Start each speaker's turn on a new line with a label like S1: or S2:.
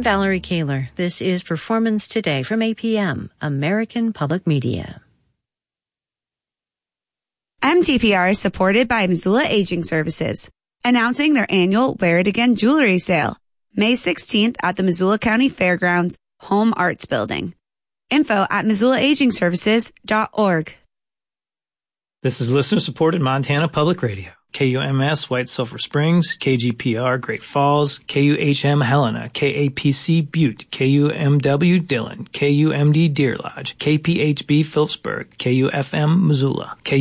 S1: Valerie Kaler. This is Performance Today from APM, American Public Media.
S2: MTPR is supported by Missoula Aging Services, announcing their annual Wear It Again jewelry sale, May 16th at the Missoula County Fairgrounds Home Arts Building. Info at MissoulaAgingServices.org.
S3: This is listener-supported Montana Public Radio. KUMS White Sulphur Springs, KGPR Great Falls, KUHM Helena, KAPC Butte, KUMW Dillon, KUMD Deer Lodge, KPHB Phillipsburg, KUFM Missoula,